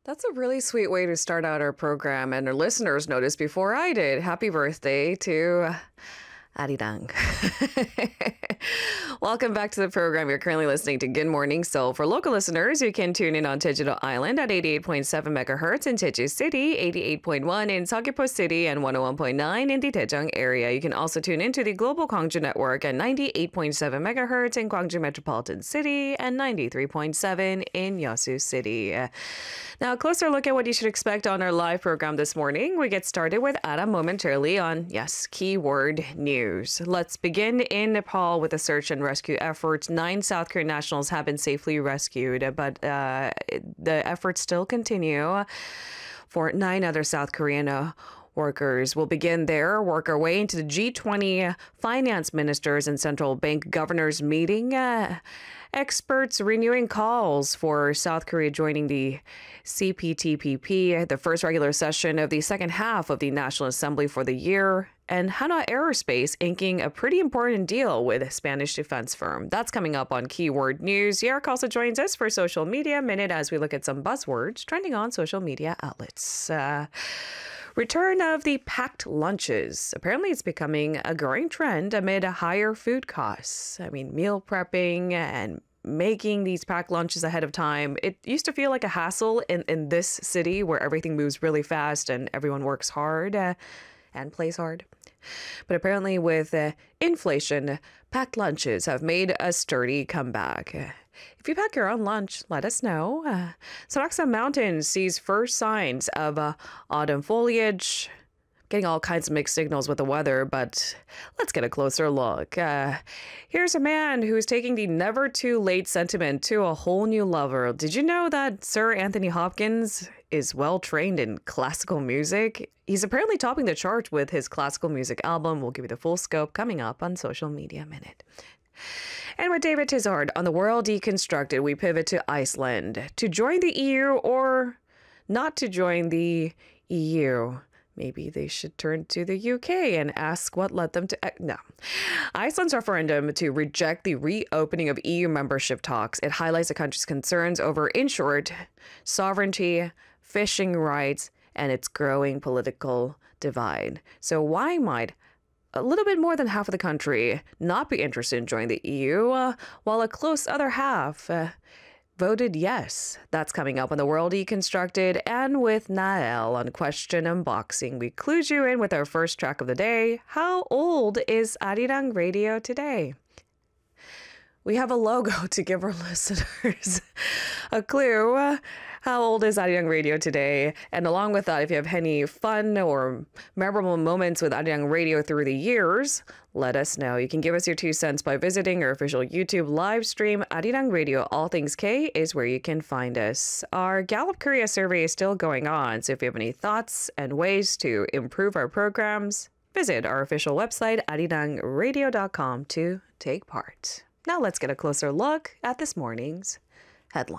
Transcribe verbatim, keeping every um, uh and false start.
That's a really sweet way to start out our program, and our listeners noticed before I did. Happy birthday to Arirang. Welcome back to the program. You're currently listening to Good Morning Seoul. For local listeners, you can tune in on Jeju-do Island at eighty-eight point seven megahertz in Jeju City, eighty-eight point one in Seogwipo City, and one oh one point nine in the Daejeong area. You can also tune into the Global Gwangju Network at ninety-eight point seven megahertz in Gwangju Metropolitan City and ninety-three point seven in Yeosu City. Now, a closer look at what you should expect on our live program this morning. We get started with Adam momentarily on, yes, keyword news. Let's begin in Nepal with a search and rescue efforts. Nine South Korean nationals have been safely rescued, but uh, the efforts still continue for nine other South Korean uh, workers. Will begin there, work our way into the G twenty finance ministers and central bank governors meeting. Uh, Experts renewing calls for South Korea joining the C P T P P, the first regular session of the second half of the National Assembly for the year, and Hanwha Aerospace inking a pretty important deal with a Spanish defense firm. That's coming up on Keyword News. Yerk also joins us for Social Media Minute as we look at some buzzwords trending on social media outlets. Uh, Return of the packed lunches. Apparently, it's becoming a growing trend amid higher food costs. I mean, meal prepping and making these packed lunches ahead of time. It used to feel like a hassle in, in this city where everything moves really fast and everyone works hard uh, and plays hard. But apparently, with uh, inflation, packed lunches have made a sturdy comeback. If you pack your own lunch, let us know. Uh, Soraksa Mountain sees first signs of uh, autumn foliage. Getting all kinds of mixed signals with the weather, but let's get a closer look. Uh, here's a man who's taking the never too late sentiment to a whole new level. Did you know that Sir Anthony Hopkins is well trained in classical music? He's apparently topping the chart with his classical music album. We'll give you the full scope coming up on Social Media Minute. And with David Tizard on the World Deconstructed, we pivot to Iceland. To join the E U or not to join the E U? Maybe they should turn to the U K and ask what led them to... No. Iceland's referendum to reject the reopening of E U membership talks. It highlights the country's concerns over, in short, sovereignty, fishing rights, and its growing political divide. So why might a little bit more than half of the country not be interested in joining the E U, uh, while a close other half uh, voted yes? That's coming up on the World Deconstructed, and with Nael on Question Unboxing, we clued you in with our first track of the day. How old is Arirang Radio today? We have a logo to give our listeners a clue. Uh, How old is Arirang Radio today? And along with that, if you have any fun or memorable moments with Arirang Radio through the years, let us know. You can give us your two cents by visiting our official YouTube live stream. Arirang Radio All Things K is where you can find us. Our Gallup Korea survey is still going on, so if you have any thoughts and ways to improve our programs, visit our official website, arirang radio dot com, to take part. Now let's get a closer look at this morning's